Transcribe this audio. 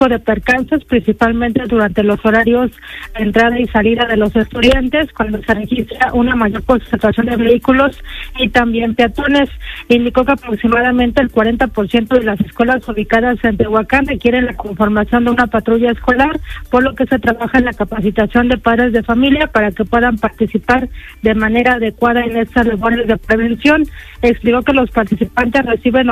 de percances, principalmente durante los horarios de entrada y salida de los estudiantes, cuando se registra una mayor concentración de vehículos y también peatones. Indicó que aproximadamente el 40% de las escuelas ubicadas en Tehuacán requieren la conformación de una patrulla escolar, por lo que se trabaja en la capacitación de padres de familia para que puedan participar de manera adecuada en estas labores de prevención. Explicó que los participantes reciben